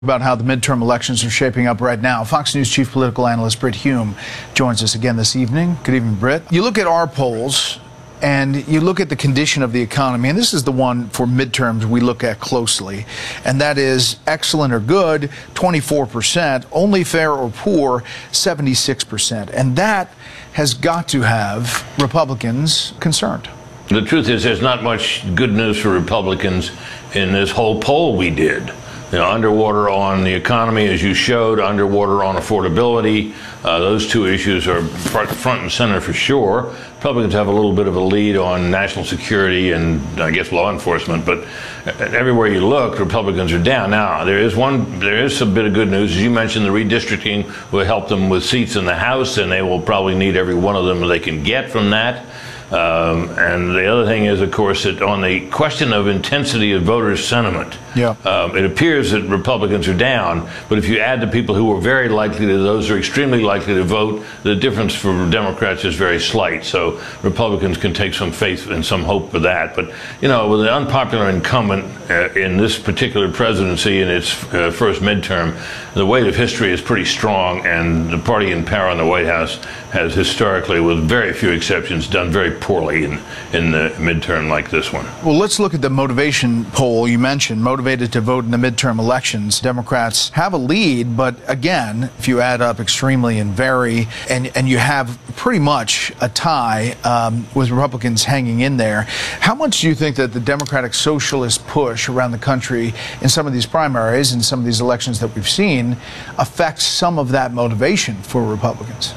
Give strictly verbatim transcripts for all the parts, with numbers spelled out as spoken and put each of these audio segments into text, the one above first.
About how the midterm elections are shaping up right now. Fox News chief political analyst Brit Hume joins us again this evening. Good evening, Brit. You look at our polls and you look at the condition of the economy, and this is the one for midterms we look at closely, and that is excellent or good, twenty-four percent, only fair or poor, seventy-six percent. And that has got to have Republicans concerned. The truth is there's not much good news for Republicans in this whole poll we did. You know, underwater on the economy, as you showed, underwater on affordability. Uh, those two issues are front and center for sure. Republicans have a little bit of a lead on national security and, I guess, law enforcement. But everywhere you look, Republicans are down. Now, there is one, there is a bit of good news. As you mentioned, the redistricting will help them with seats in the House, and they will probably need every one of them they can get from that. Um, and the other thing is, of course, that on the question of intensity of voters' sentiment, yeah. um, it appears that Republicans are down. But if you add the people who are very likely to those who are extremely likely to vote, the difference for Democrats is very slight. So Republicans can take some faith and some hope for that. But, you know, with an unpopular incumbent uh, in this particular presidency in its uh, first midterm, the weight of history is pretty strong, and the party in power in the White House has historically, with very few exceptions, done very poorly in, in the midterm like this one. Well, let's look at the motivation poll you mentioned, motivated to vote in the midterm elections. Democrats have a lead, but again, if you add up extremely and very, and, and you have pretty much a tie um, with Republicans hanging in there, how much do you think that the Democratic Socialist push around the country in some of these primaries and some of these elections that we've seen affects some of that motivation for Republicans?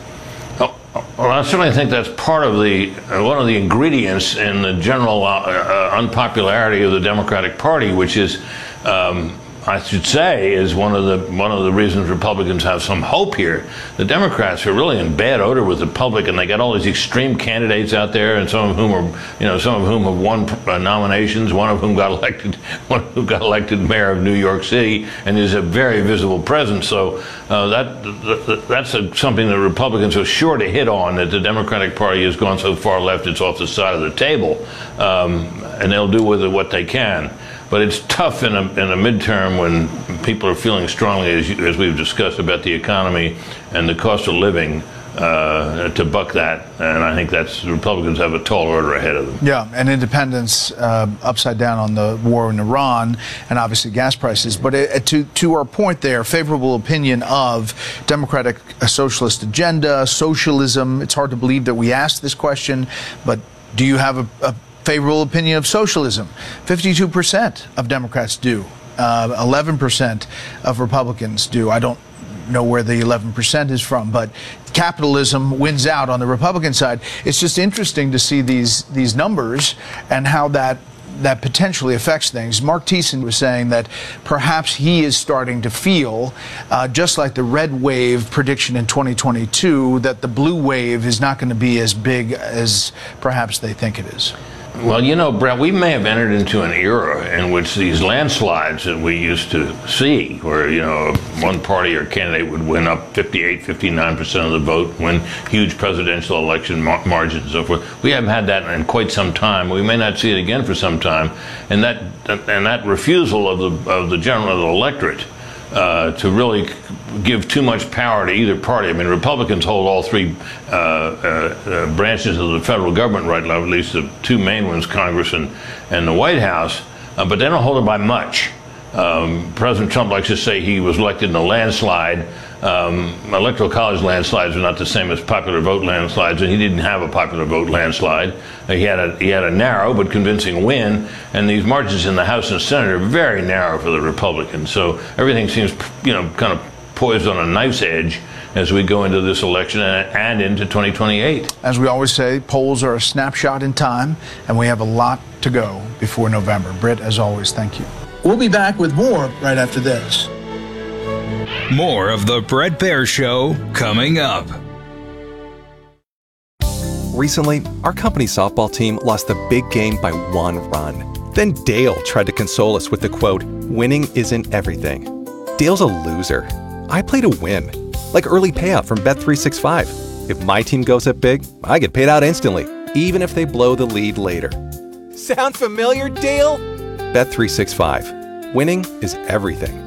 Well, I certainly think that's part of the uh, one of the ingredients in the general uh, uh, unpopularity of the Democratic Party, which is, um, I should say, is one of the one of the reasons Republicans have some hope here. The Democrats are really in bad odor with the public, and they got all these extreme candidates out there, and some of whom are, you know, some of whom have won uh, nominations. One of whom got elected, one who got elected mayor of New York City, and is a very visible presence. So uh, that that's a, something that Republicans are sure to hit on. That the Democratic Party has gone so far left, it's off the side of the table, um, and they'll do with it what they can. But it's tough in a, in a midterm when people are feeling strongly, as, you, as we've discussed, about the economy and the cost of living, uh, to buck that. And I think that's, the Republicans have a tall order ahead of them. Yeah, and independence uh, upside down on the war in Iran and obviously gas prices. But uh, to, to our point there, favorable opinion of Democratic uh, socialist agenda, socialism. It's hard to believe that we asked this question, but do you have a, a favorable opinion of socialism? fifty-two percent of Democrats do. Uh, eleven percent of Republicans do. I don't know where the eleven percent is from, but capitalism wins out on the Republican side. It's just interesting to see these these numbers and how that that potentially affects things. Mark Thiessen was saying that perhaps he is starting to feel, uh, just like the red wave prediction in twenty twenty-two, that the blue wave is not going to be as big as perhaps they think it is. Well, you know, Brett, we may have entered into an era in which these landslides that we used to see, where, you know, one party or candidate would win up fifty-eight, fifty-nine percent of the vote, win huge presidential election mar margins and so forth. We haven't had that in quite some time. We may not see it again for some time. And that, and that refusal of the, of the general of the electorate Uh, to really give too much power to either party. I mean, Republicans hold all three uh, uh, uh, branches of the federal government right now, at least the two main ones, Congress and, and the White House, uh, but they don't hold it by much. Um, President Trump likes to say he was elected in a landslide. Um, electoral college landslides are not the same as popular vote landslides, and he didn't have a popular vote landslide. Uh, he had a he had a narrow but convincing win, and these margins in the House and Senate are very narrow for the Republicans. So everything seems, you know, kind of poised on a knife's edge as we go into this election and, and into twenty twenty-eight. As we always say, polls are a snapshot in time, and we have a lot to go before November. Britt, as always, thank you. We'll be back with more right after this. More of the Bret Baier Show coming up. Recently, our company softball team lost the big game by one run. Then Dale tried to console us with the quote, "Winning isn't everything." Dale's a loser. I play to win. Like early payout from Bet three sixty-five. If my team goes up big, I get paid out instantly, even if they blow the lead later. Sound familiar, Dale? Bet three sixty-five. Winning is everything.